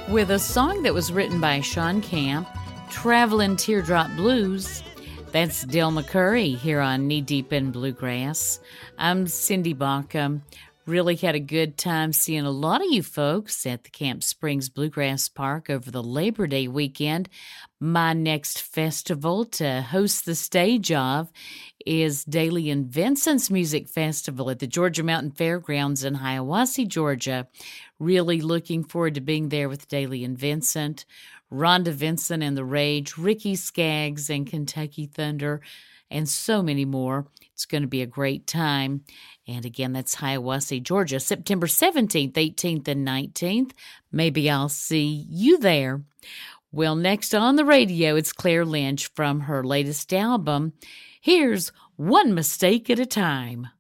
with a song that was written by Sean Camp, Travelin' Teardrop Blues. That's Del McCoury here on Knee Deep in Bluegrass. I'm Cindy Baucom. Really had a good time seeing a lot of you folks at the Camp Springs Bluegrass Park over the Labor Day weekend. My next festival to host the stage of is Daly and Vincent's Music Festival at the Georgia Mountain Fairgrounds in Hiawassee, Georgia. Really looking forward to being there with Daly and Vincent, Rhonda Vincent and the Rage, Ricky Skaggs and Kentucky Thunder, and so many more. It's going to be a great time. And again, that's Hiawassee, Georgia, September 17th, 18th, and 19th. Maybe I'll see you there. Well, next on the radio, it's Claire Lynch from her latest album. Here's One Mistake at a Time.